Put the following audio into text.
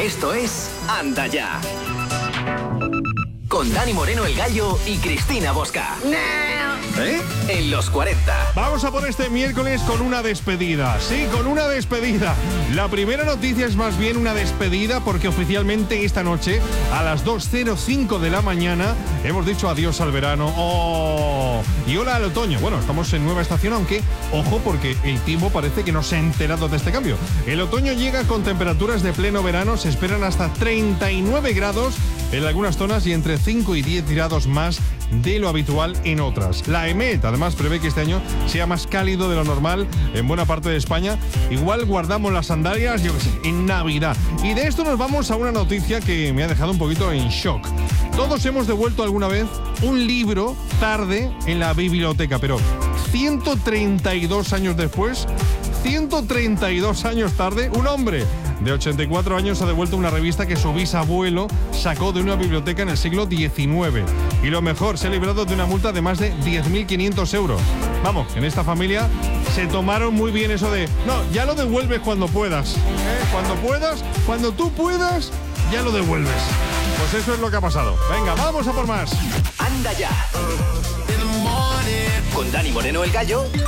Esto es Anda Ya. Con Dani Moreno el Gallo y Cristina Bosca. ¿Eh? En los 40. Vamos a por este miércoles con una despedida. Sí, con una despedida. La primera noticia es más bien una despedida porque oficialmente esta noche a las 2:05 de la mañana hemos dicho adiós al verano. ¡Oh! Y hola al otoño. Bueno, estamos en nueva estación, aunque ojo porque el tiempo parece que no se ha enterado de este cambio. El otoño llega con temperaturas de pleno verano. Se esperan hasta 39 grados en algunas zonas y entre 5 y 10 grados más de lo habitual en otras. La EMET además prevé que este año sea más cálido de lo normal en buena parte de España. Igual guardamos las sandalias, yo qué sé, en Navidad. Y de esto nos vamos a una noticia que me ha dejado un poquito en shock. Todos hemos devuelto alguna vez un libro tarde en la biblioteca, pero 132 años después, 132 años tarde, un hombre de 84 años ha devuelto una revista que su bisabuelo sacó de una biblioteca en el siglo XIX. Y lo mejor, se ha librado de una multa de más de 10.500 euros. Vamos, en esta familia se tomaron muy bien eso de, no, ya lo devuelves cuando puedas. Cuando puedas, cuando tú puedas, ya lo devuelves. Pues eso es lo que ha pasado. Venga, vamos a por más. Anda Ya. Con Dani Moreno el Gallo